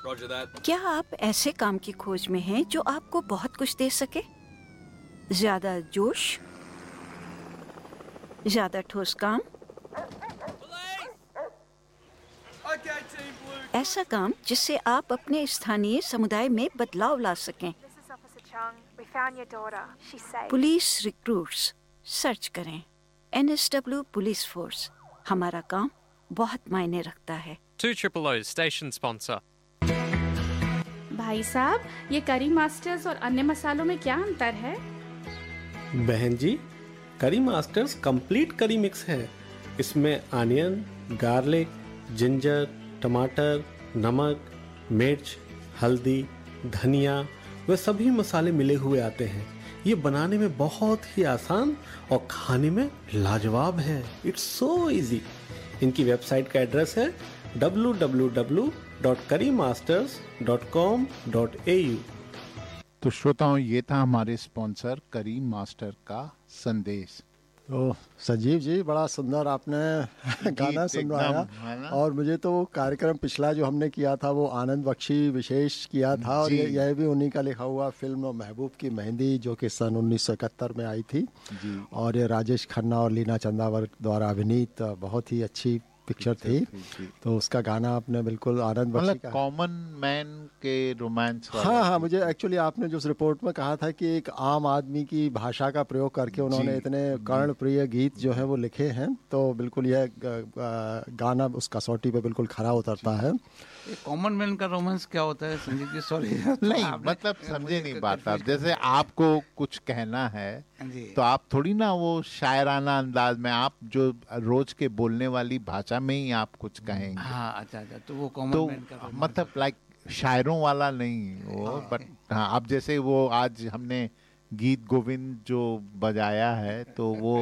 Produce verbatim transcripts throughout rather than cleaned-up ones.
Roger that. क्या आप ऐसे काम की खोज में हैं जो आपको बहुत कुछ दे सके? ज्यादा जोश, ज्यादा ठोस काम, Okay, Team Blue. ऐसा काम जिससे आप अपने स्थानीय समुदाय में बदलाव ला सकें। This is Officer Chung. We found your daughter. She's safe. Police recruits search करें। N S W police force, हमारा काम बहुत मायने रखता है। Two Triple O station sponsor. भाई साहब, ये करी मास्टर्स और अन्य मसालों में क्या अंतर है? बहन जी, करी मास्टर्स कंप्लीट करी मिक्स है। इसमें अनियन, गार्लिक, जिंजर, टमाटर, नमक, मिर्च, हल्दी, धनिया वे सभी मसाले मिले हुए आते हैं। ये बनाने में बहुत ही आसान और खाने में लाजवाब है। It's so easy. इनकी वेबसाइट का एड्रेस है डब्ल्यू डब्ल्यू डब्ल्यू डॉट करी masters dot com dot A you. तो श्रोताओं, ये था हमारे स्पॉन्सर करी मास्टर का संदेश। ओह संजीव जी, बड़ा सुंदर आपने गाना सुनवाया। और मुझे तो वो कार्यक्रम पिछला जो हमने किया था वो आनंद बख्शी विशेष किया था, और ये यह भी उन्हीं का लिखा हुआ फिल्म महबूब की मेहंदी जो कि सन उन्नीस सौ इकहत्तर में आई थी जी। और ये राजेश खन्ना और लीना चंदावर द्वारा अभिनीत बहुत ही अच्छी पिक्चर थी। तो उसका गाना आपने बिल्कुल आनंद बख्शी का, कॉमन मैन के रोमांस। हाँ हाँ, मुझे एक्चुअली आपने जो उस रिपोर्ट में कहा था कि एक आम आदमी की भाषा का प्रयोग करके उन्होंने इतने कर्णप्रिय गीत जो है वो लिखे हैं, तो बिल्कुल यह गाना उस कसौटी पे बिल्कुल खरा उतरता है। कॉमन मैन का रोमांस क्या होता है संजीव जी? सॉरी नहीं, मतलब समझे नहीं बात आप। जैसे आपको कुछ कहना है तो आप थोड़ी ना वो शायराना अंदाज में, आप जो रोज के बोलने वाली भाषा में ही आप कुछ कहेंगे। हाँ, अच्छा अच्छा, तो वो कॉमन तो मैन का मतलब लाइक शायरों वाला नहीं वो, बट हाँ, अब जैसे वो आज हमने गीत गोविंद जो बजाया है तो वो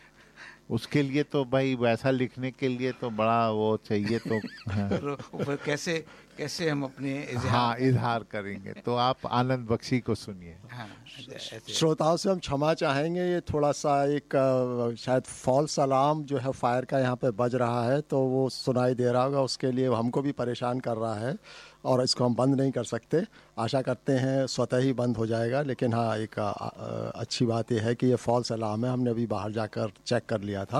उसके लिए तो भाई वैसा लिखने के लिए तो बड़ा वो चाहिए। तो हाँ। कैसे कैसे हम अपने हाँ इजहार करेंगे, तो आप आनंद बख्शी को सुनिए। हाँ, श्रोताओं से हम क्षमा चाहेंगे, ये थोड़ा सा एक शायद फॉल्स अलार्म जो है फायर का यहाँ पे बज रहा है, तो वो सुनाई दे रहा होगा, उसके लिए हमको भी परेशान कर रहा है और इसको हम बंद नहीं कर सकते। आशा करते हैं स्वतः ही बंद हो जाएगा। लेकिन हाँ, एक आ, आ, अच्छी बात यह है कि ये फॉल्स अलार्म है, हमने अभी बाहर जाकर चेक कर लिया था।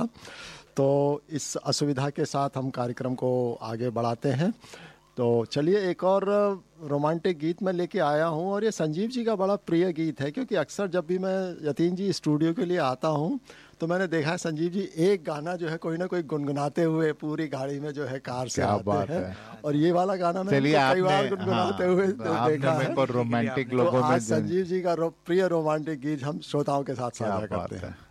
तो इस असुविधा के साथ हम कार्यक्रम को आगे बढ़ाते हैं। तो चलिए, एक और रोमांटिक गीत मैं लेके आया हूँ, और ये संजीव जी का बड़ा प्रिय गीत है, क्योंकि अक्सर जब भी मैं यतीन जी स्टूडियो के लिए आता हूँ तो मैंने देखा है संजीव जी एक गाना जो है कोई ना कोई गुनगुनाते हुए पूरी गाड़ी में जो है कार से आते हैं है। और ये वाला गाना मैंने कई बार गुनगुनाते हाँ, हुए तो देखा है। रोमांटिक लोगों में संजीव जी का रो, प्रिय रोमांटिक गीत हम श्रोताओं के साथ साझा करते हैं।